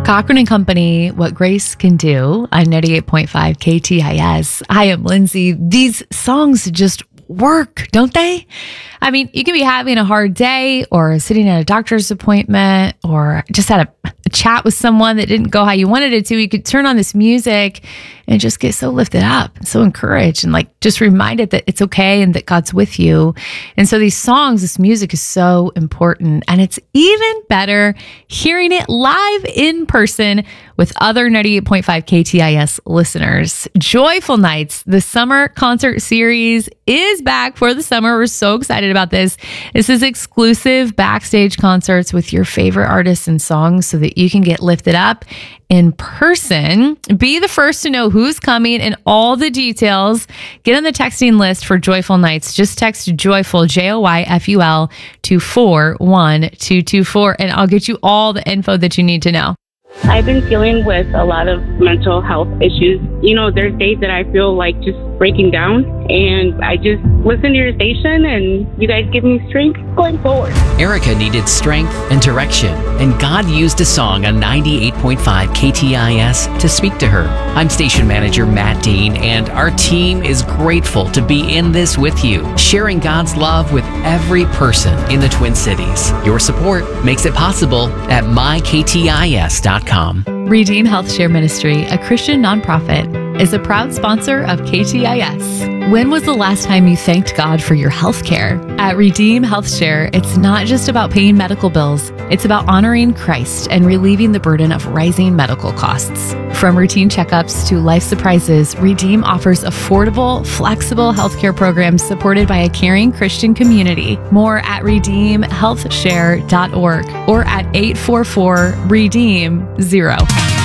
Cochran and Company, What Grace Can Do on 98.5 KTIS. Hi, I'm Lindsay. These songs just work, don't they? I mean, you could be having a hard day or sitting at a doctor's appointment or just had a chat with someone that didn't go how you wanted it to. You could turn on this music and just get so lifted up, so encouraged, and like just reminded that it's okay and that God's with you. And so these songs, this music is so important. And it's even better hearing it live in person with other 98.5 KTIS listeners. Joyful Nights, the summer concert series, is back for the summer. We're so excited about this. This is exclusive backstage concerts with your favorite artists and songs so that you can get lifted up in person. Be the first to know who's coming and all the details. Get on the texting list for Joyful Nights. Just text JOYFUL, JOYFUL, to 41224, and I'll get you all the info that you need to know. I've been dealing with a lot of mental health issues. You know, there's days that I feel like just breaking down, and I just listen to your station and you guys give me strength going forward. Erica needed strength and direction, and God used a song on 98.5 KTIS to speak to her. I'm station manager Matt Dean, and our team is grateful to be in this with you, sharing God's love with every person in the Twin Cities. Your support makes it possible at myktis.com. Redeem Health Share Ministry, a Christian nonprofit, is a proud sponsor of KTIS. When was the last time you thanked God for your health care? At Redeem Health Share, it's not just about paying medical bills. It's about honoring Christ and relieving the burden of rising medical costs. From routine checkups to life surprises, Redeem offers affordable, flexible healthcare programs supported by a caring Christian community. More at redeemhealthshare.org or at 844-REDEEM-0.